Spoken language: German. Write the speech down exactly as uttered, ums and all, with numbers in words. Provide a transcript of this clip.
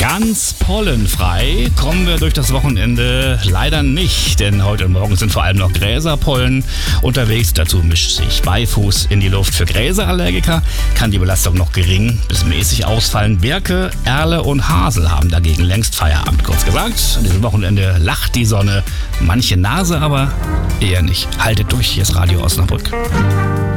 Ganz pollenfrei kommen wir durch das Wochenende leider nicht, denn heute und morgen sind vor allem noch Gräserpollen unterwegs. Dazu mischt sich Beifuß in die Luft. Für Gräserallergiker kann die Belastung noch gering bis mäßig ausfallen. Birke, Erle und Hasel haben dagegen längst Feierabend. Kurz gesagt, an diesem Wochenende lacht die Sonne, manche Nase aber eher nicht. Haltet durch, hier ist Radio Osnabrück.